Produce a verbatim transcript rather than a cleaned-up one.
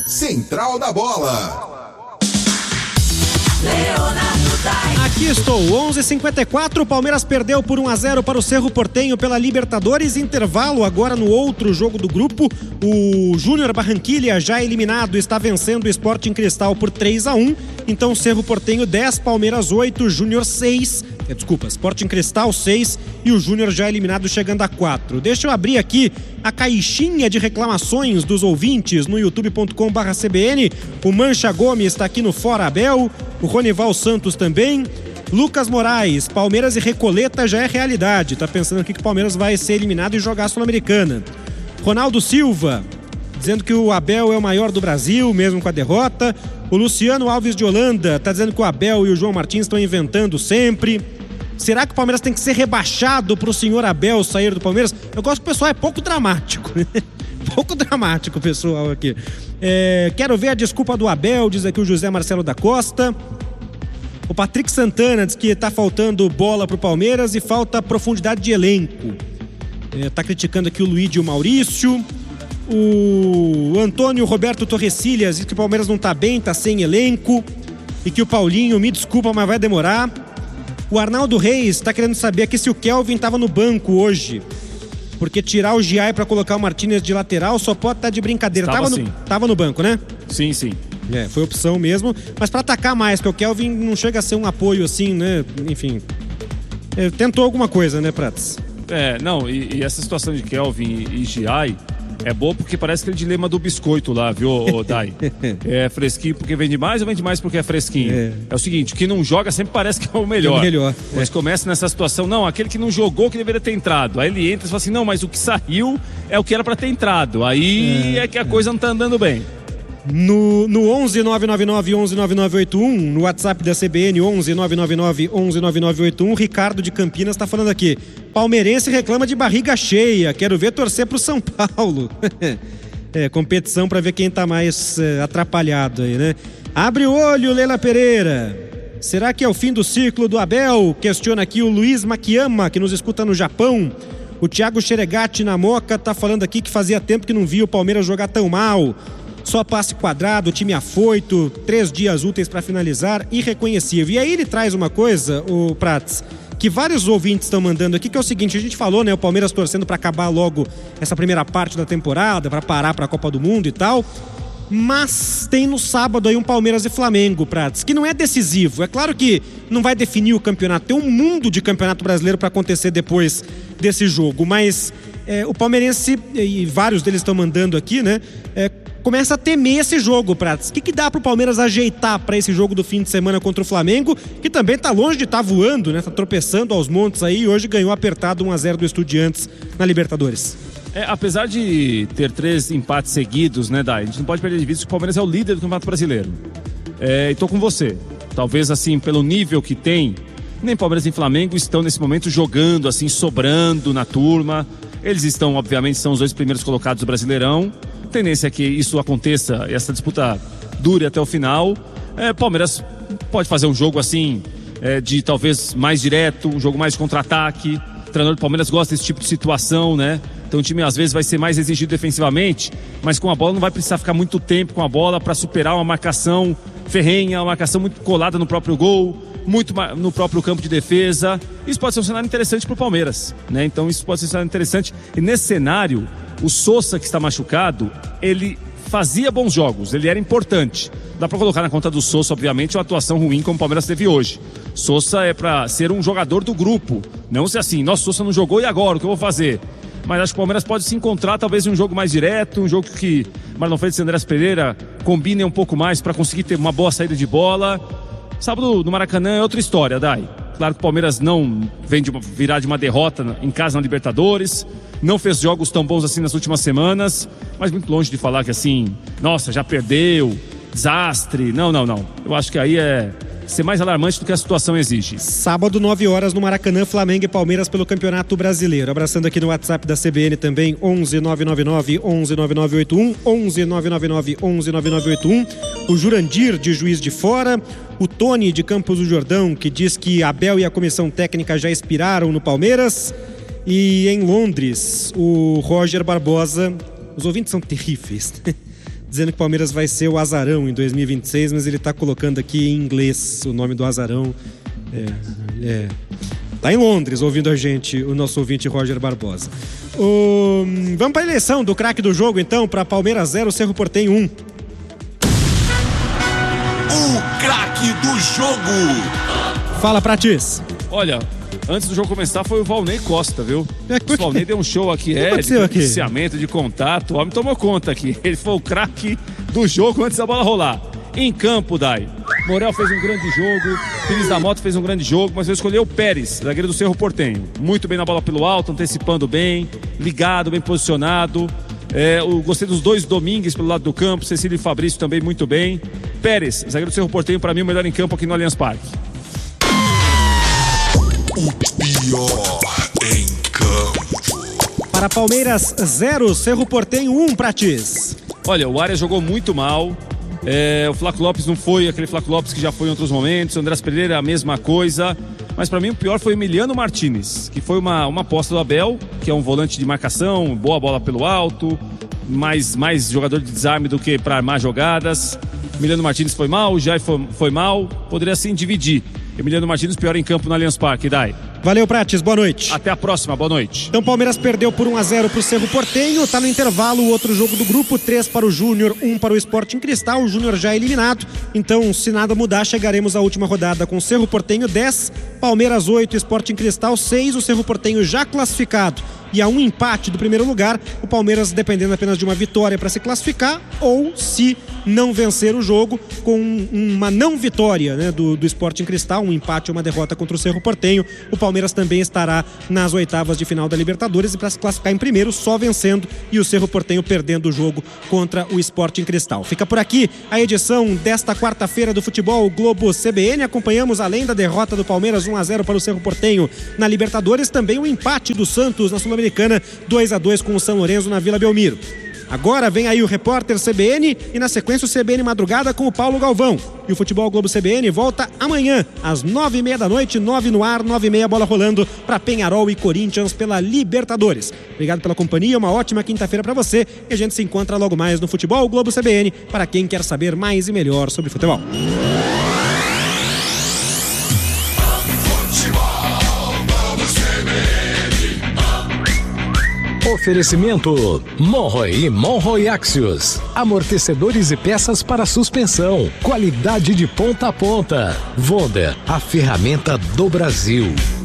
Central da Bola. Aqui estou, onze e cinquenta e quatro, o Palmeiras perdeu por um a zero para o Cerro Porteño pela Libertadores, intervalo agora no outro jogo do grupo, o Júnior Barranquilla, já eliminado, está vencendo o Sporting Cristal por três a um, então Cerro Porteño dez, Palmeiras oito, Júnior seis, é, desculpa, Sporting Cristal seis e o Júnior já eliminado chegando a quatro. Deixa eu abrir aqui a caixinha de reclamações dos ouvintes no youtube ponto com barra C B N, o Mancha Gomes está aqui no Fora Abel, o Ronival Santos também. Lucas Moraes, Palmeiras e Recoleta já é realidade. Tá pensando aqui que o Palmeiras vai ser eliminado e jogar a Sul-Americana. Ronaldo Silva, dizendo que o Abel é o maior do Brasil, mesmo com a derrota. O Luciano Alves de Holanda tá dizendo que o Abel e o João Martins estão inventando sempre. Será que o Palmeiras tem que ser rebaixado pro senhor Abel sair do Palmeiras? Eu gosto que o pessoal é pouco dramático, né? Pouco dramático, pessoal, aqui. É, quero ver a desculpa do Abel, diz aqui o José Marcelo da Costa. O Patrick Santana diz que tá faltando bola pro Palmeiras e falta profundidade de elenco. É, tá criticando aqui o Luigi e o Maurício. O Antônio Roberto Torrecilhas diz que o Palmeiras não tá bem, tá sem elenco. E que o Paulinho, me desculpa, mas vai demorar. O Arnaldo Reis tá querendo saber aqui se o Kelvin tava no banco hoje. Porque tirar o Giai pra colocar o Martínez de lateral só pode estar de brincadeira. Tava, tava, no, tava no banco, né? Sim, sim. É, foi opção mesmo. Mas pra atacar mais, porque o Kelvin não chega a ser um apoio assim, né? Enfim. É, tentou alguma coisa, né, Prats? É, não, e, e essa situação de Kelvin e, e Giai é boa porque parece aquele dilema do biscoito lá, viu, ô, Dai? É fresquinho porque vende mais ou vende mais porque é fresquinho? É, é o seguinte, o que não joga sempre parece que é o melhor. É o melhor. Mas é. Começa nessa situação, não, aquele que não jogou que deveria ter entrado. Aí ele entra e fala assim, não, mas o que saiu é o que era pra ter entrado. Aí é, é que a coisa não tá andando bem. No, no onze nove nove nove onze nove nove oito um, no WhatsApp da C B N, onze nove nove nove onze nove nove oito um, Ricardo de Campinas está falando aqui. Palmeirense reclama de barriga cheia, quero ver torcer pro São Paulo. É, competição para ver quem tá mais é, atrapalhado aí, né? Abre o olho, Leila Pereira. Será que é o fim do ciclo do Abel? Questiona aqui o Luiz Makiyama, que nos escuta no Japão. O Thiago Xeregatti na Moca tá falando aqui que fazia tempo que não via o Palmeiras jogar tão mal. Só passe quadrado, time afoito, três dias úteis para finalizar, irreconhecível. E aí ele traz uma coisa, o Prats, que vários ouvintes estão mandando aqui, que é o seguinte, a gente falou, né, o Palmeiras torcendo para acabar logo essa primeira parte da temporada, para parar para a Copa do Mundo e tal, mas tem no sábado aí um Palmeiras e Flamengo, Prats, que não é decisivo. É claro que não vai definir o campeonato, tem um mundo de campeonato brasileiro para acontecer depois desse jogo, mas é, o palmeirense, e vários deles estão mandando aqui, né, é, começa a temer esse jogo, Prats. O que, que dá pro Palmeiras ajeitar para esse jogo do fim de semana contra o Flamengo, que também tá longe de estar tá voando, né? Tá tropeçando aos montes aí e hoje ganhou apertado um a zero do Estudiantes na Libertadores. É, apesar de ter três empates seguidos, né, Dai? A gente não pode perder de vista que o Palmeiras é o líder do Campeonato Brasileiro. É, e tô com você. Talvez, assim, pelo nível que tem, nem Palmeiras nem Flamengo estão nesse momento jogando, assim, sobrando na turma. Eles estão, obviamente, são os dois primeiros colocados do Brasileirão. A tendência é que isso aconteça, essa disputa dure até o final. É, Palmeiras pode fazer um jogo assim, é, de talvez mais direto, um jogo mais de contra-ataque. O treinador do Palmeiras gosta desse tipo de situação, né? Então o time às vezes vai ser mais exigido defensivamente, mas com a bola não vai precisar ficar muito tempo com a bola para superar uma marcação ferrenha, uma marcação muito colada no próprio gol, muito no próprio campo de defesa. Isso pode ser um cenário interessante para o Palmeiras, né? Então isso pode ser um cenário interessante. E nesse cenário, o Sousa, que está machucado, ele fazia bons jogos, ele era importante. Dá para colocar na conta do Sousa, obviamente, uma atuação ruim como o Palmeiras teve hoje. Sousa é para ser um jogador do grupo, não ser assim, nossa, Sousa não jogou e agora, o que eu vou fazer? Mas acho que o Palmeiras pode se encontrar talvez em um jogo mais direto, um jogo que Marlon Freitas e Andrés Pereira combinem um pouco mais para conseguir ter uma boa saída de bola. Sábado no Maracanã é outra história, Dai. Claro que o Palmeiras não vem de uma, virar de uma derrota em casa na Libertadores, não fez jogos tão bons assim nas últimas semanas, mas muito longe de falar que assim, nossa, já perdeu, desastre. Não, não, não. Eu acho que aí é ser mais alarmante do que a situação exige. Sábado, nove horas, no Maracanã, Flamengo e Palmeiras pelo Campeonato Brasileiro. Abraçando aqui no WhatsApp da C B N também, onze nove nove nove onze nove nove oito um, onze nove nove nove onze nove nove oito um. O Jurandir, de Juiz de Fora. O Tony, de Campos do Jordão, que diz que Abel e a comissão técnica já expiraram no Palmeiras. E em Londres, o Roger Barbosa... Os ouvintes são terríveis. dizendo que o Palmeiras vai ser o azarão em dois mil e vinte e seis, mas ele tá colocando aqui em inglês o nome do azarão. É, é. Tá em Londres ouvindo a gente, o nosso ouvinte Roger Barbosa. O... Vamos para a eleição do craque do jogo, então, para Palmeiras zero, Cerro Porteño um. O craque do jogo. Fala, Pratis. Olha, antes do jogo começar foi o Valnei Costa, viu? É, o Valnei deu um show aqui, é, de iniciamento, de contato. O homem tomou conta aqui. Ele foi o craque do jogo antes da bola rolar. Em campo, Dai. Morel fez um grande jogo, Pires da Mota fez um grande jogo, mas eu escolhi o Pérez, zagueiro do Cerro Porteño. Muito bem na bola pelo alto, antecipando bem, ligado, bem posicionado. É, eu gostei dos dois Domingues pelo lado do campo, Cecílio e Fabrício também muito bem. Pérez, zagueiro do Cerro Porteño, para mim o melhor em campo aqui no Allianz Parque. O pior em campo. Para Palmeiras zero, Cerro Porteño um, Pratis. Olha, o Arias jogou muito mal. É, o Flaco Lopes não foi aquele Flaco Lopes que já foi em outros momentos. O Andrés Pereira a mesma coisa. Mas para mim o pior foi o Emiliano Martinez, que foi uma, uma aposta do Abel, que é um volante de marcação, boa bola pelo alto, mais, mais jogador de desarme do que para armar jogadas. Emiliano Martinez foi mal, o Jair foi, foi mal. Poderia assim dividir. Emiliano Martinez pior em campo no Allianz Parque, Dai. Valeu, Pratis, boa noite. Até a próxima, boa noite. Então, Palmeiras perdeu por um a zero para o Cerro Porteño, tá no intervalo o outro jogo do grupo, três para o Júnior, um para o Sporting Cristal, o Júnior já eliminado. Então, se nada mudar, chegaremos à última rodada com Cerro Porteño dez, Palmeiras oito, Sporting Cristal seis, o Cerro Porteño já classificado e a um empate do primeiro lugar, o Palmeiras dependendo apenas de uma vitória para se classificar, ou se não vencer o jogo com uma não vitória, né, do, do Sporting Cristal, um empate ou uma derrota contra o Cerro Porteño, o Palmeiras também estará nas oitavas de final da Libertadores e para se classificar em primeiro só vencendo e o Cerro Porteño perdendo o jogo contra o Sporting Cristal. Fica por aqui a edição desta quarta-feira do Futebol Globo C B N. Acompanhamos, além da derrota do Palmeiras um a zero para o Cerro Porteño na Libertadores, também o empate do Santos na Sul-Americana dois a dois com o São Lourenço na Vila Belmiro. Agora vem aí o repórter C B N e na sequência o C B N Madrugada com o Paulo Galvão. E o Futebol Globo C B N volta amanhã às nove e meia da noite, nove no ar, nove e meia bola rolando para Peñarol e Corinthians pela Libertadores. Obrigado pela companhia, uma ótima quinta-feira para você e a gente se encontra logo mais no Futebol Globo C B N para quem quer saber mais e melhor sobre futebol. Oferecimento Monroe e Monroe Axios. Amortecedores e peças para suspensão. Qualidade de ponta a ponta. Wonder, a ferramenta do Brasil.